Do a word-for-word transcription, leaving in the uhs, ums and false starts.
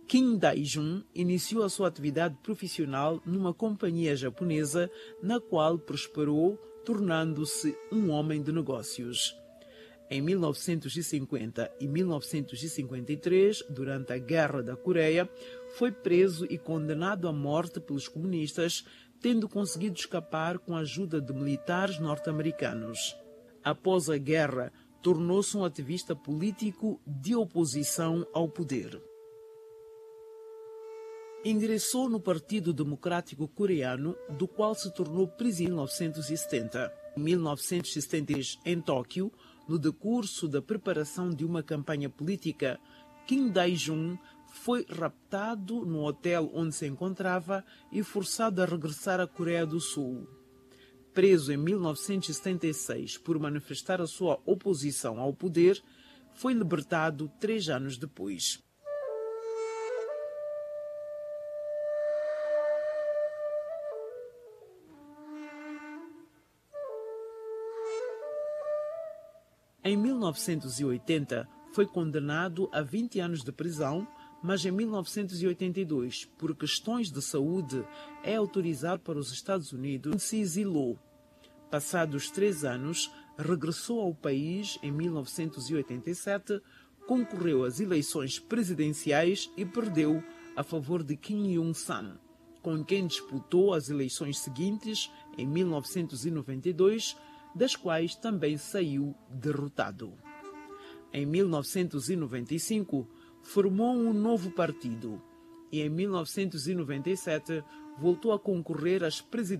Kim Dae-jung iniciou a sua atividade profissional numa companhia japonesa, na qual prosperou, tornando-se um homem de negócios. Em mil novecentos e cinquenta e mil novecentos e cinquenta e três, durante a Guerra da Coreia, foi preso e condenado à morte pelos comunistas, tendo conseguido escapar com a ajuda de militares norte-americanos. Após a guerra, tornou-se um ativista político de oposição ao poder. Ingressou no Partido Democrático Coreano, do qual se tornou presidente em mil novecentos e setenta. Em mil novecentos e setenta e três, em Tóquio, no decurso da preparação de uma campanha política, Kim Dae-jung foi raptado no hotel onde se encontrava e forçado a regressar à Coreia do Sul. Preso em mil novecentos e setenta e seis por manifestar a sua oposição ao poder, foi libertado três anos depois. Em mil novecentos e oitenta, foi condenado a vinte anos de prisão, mas em mil novecentos e oitenta e dois, por questões de saúde, é autorizado para os Estados Unidos, onde se exilou. Passados três anos, regressou ao país em mil novecentos e oitenta e sete, concorreu às eleições presidenciais e perdeu a favor de Kim Il-sung, com quem disputou as eleições seguintes, em mil novecentos e noventa e dois, das quais também saiu derrotado. Em mil novecentos e noventa e cinco, formou um novo partido e em mil novecentos e noventa e sete voltou a concorrer às presidenciais.